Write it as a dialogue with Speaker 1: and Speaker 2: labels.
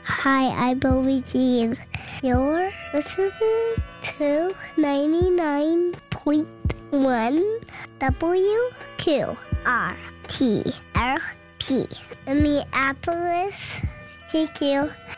Speaker 1: Hi, I'm Billy Jean. You're listening to 99.1 WQRTLP, Minneapolis, CQ.